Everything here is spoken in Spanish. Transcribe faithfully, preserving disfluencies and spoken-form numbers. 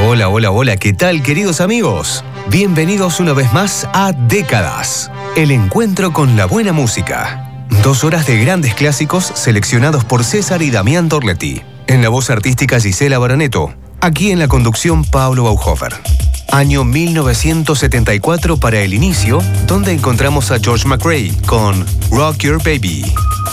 Hola, hola, hola, ¿qué tal, queridos amigos? Bienvenidos una vez más a Décadas, el encuentro con la buena música. Dos horas de grandes clásicos seleccionados por César y Damián Dorletti. En la voz artística Gisela Baraneto. Aquí en la conducción Pablo Bauhofer. Año mil novecientos setenta y cuatro para el inicio, donde encontramos a George McRae con Rock Your Baby.